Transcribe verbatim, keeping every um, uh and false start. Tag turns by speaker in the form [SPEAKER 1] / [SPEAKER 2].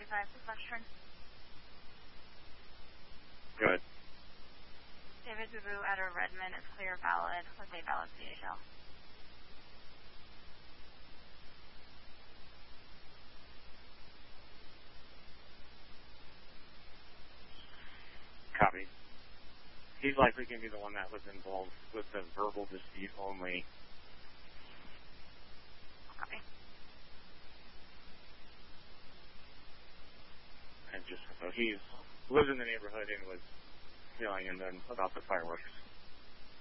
[SPEAKER 1] forty-five, Western.
[SPEAKER 2] Good.
[SPEAKER 1] David Bubu at a Redmond is clear valid with a valid C H L.
[SPEAKER 2] Copy. He's likely going to be the one that was involved with the verbal dispute only.
[SPEAKER 1] Copy.
[SPEAKER 2] And just so he lives in the neighborhood and was feeling and then about the fireworks.